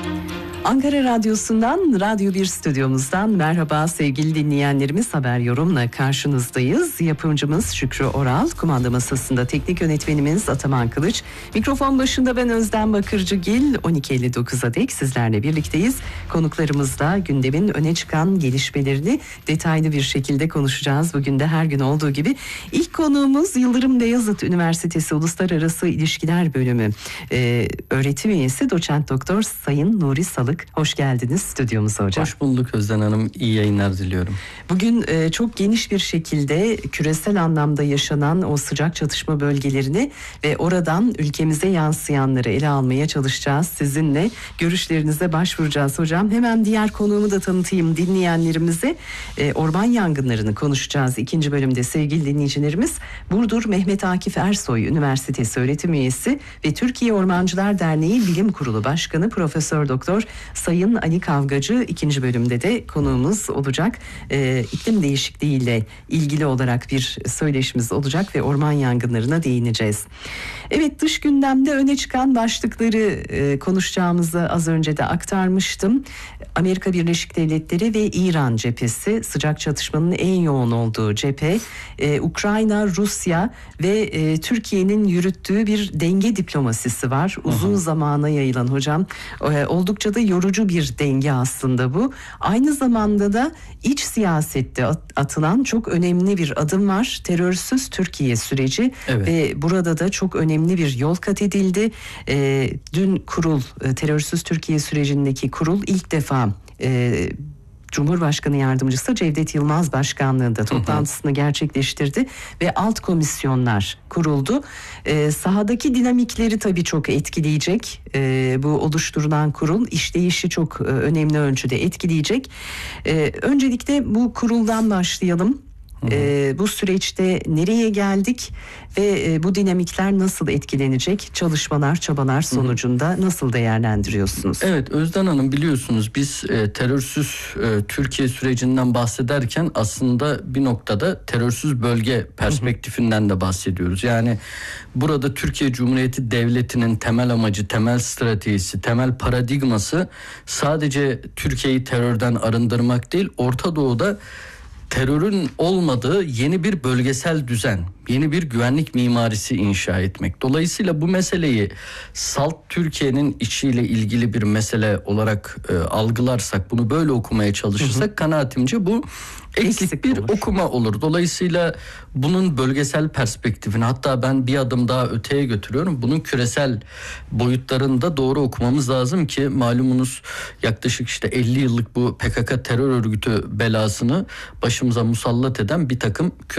Ankara Radyosu'ndan, Radyo 1 stüdyomuzdan merhaba sevgili dinleyenlerimiz, haber yorumla karşınızdayız. Yapımcımız Şükrü Oral, kumanda masasında teknik yönetmenimiz Ataman Kılıç, mikrofon başında ben Özden Bakırcıgil. 12.59'a dek sizlerle birlikteyiz. Konuklarımızla gündemin öne çıkan gelişmelerini detaylı bir şekilde konuşacağız. Bugün de her gün olduğu gibi. İlk konuğumuz Yıldırım Beyazıt Üniversitesi Uluslararası İlişkiler Bölümü öğretim üyesi Doçent Doktor Sayın Nuri Salık. Hoş geldiniz stüdyomuza hocam. Hoş bulduk Özden Hanım. İyi yayınlar diliyorum. Bugün çok geniş bir şekilde küresel anlamda yaşanan o sıcak çatışma bölgelerini ve oradan ülkemize yansıyanları ele almaya çalışacağız. Sizinle görüşlerinize başvuracağız hocam. Hemen diğer konuğumu da tanıtayım dinleyenlerimize. Orman yangınlarını konuşacağız. İkinci bölümde sevgili dinleyicilerimiz, Burdur Mehmet Akif Ersoy Üniversitesi öğretim üyesi ve Türkiye Ormancılar Derneği Bilim Kurulu Başkanı Profesör Doktor Sayın Ali Kavgacı ikinci bölümde de konuğumuz olacak. İklim değişikliğiyle ilgili olarak bir söyleşimiz olacak ve orman yangınlarına değineceğiz. Evet, dış gündemde öne çıkan başlıkları konuşacağımızı az önce de aktarmıştım. Amerika Birleşik Devletleri ve İran cephesi, sıcak çatışmanın en yoğun olduğu cephe. Ukrayna, Rusya ve Türkiye'nin yürüttüğü bir denge diplomasisi var. Uzun zamana yayılan hocam. Oldukça da yorucu bir denge aslında bu. Aynı zamanda da iç siyasette atılan çok önemli bir adım var. Terörsüz Türkiye süreci. Evet. Ve burada da çok önemli bir yol kat edildi. Dün kurul, terörsüz Türkiye sürecindeki kurul ilk defa Cumhurbaşkanı Yardımcısı Cevdet Yılmaz başkanlığında toplantısını gerçekleştirdi ve alt komisyonlar kuruldu. Sahadaki dinamikleri tabii çok etkileyecek. Bu oluşturulan kurul işleyişi çok önemli ölçüde etkileyecek. Öncelikle bu kuruldan başlayalım. Bu süreçte nereye geldik ve bu dinamikler nasıl etkilenecek? Çalışmalar, çabalar sonucunda nasıl değerlendiriyorsunuz? Evet Özden Hanım, biliyorsunuz biz terörsüz Türkiye sürecinden bahsederken aslında bir noktada terörsüz bölge perspektifinden de bahsediyoruz. Yani burada Türkiye Cumhuriyeti Devleti'nin temel amacı, temel stratejisi, temel paradigması sadece Türkiye'yi terörden arındırmak değil, Orta Doğu'da terörün olmadığı yeni bir bölgesel düzen, yeni bir güvenlik mimarisi inşa etmek. Dolayısıyla bu meseleyi salt Türkiye'nin içiyle ilgili bir mesele olarak algılarsak, bunu böyle okumaya çalışırsak kanaatimce bu eksik bir okuma olur. Dolayısıyla bunun bölgesel perspektifini, hatta ben bir adım daha öteye götürüyorum. Bunun küresel boyutlarını da doğru okumamız lazım ki malumunuz yaklaşık 50 yıllık bu PKK terör örgütü belasını başımıza musallat eden bir takım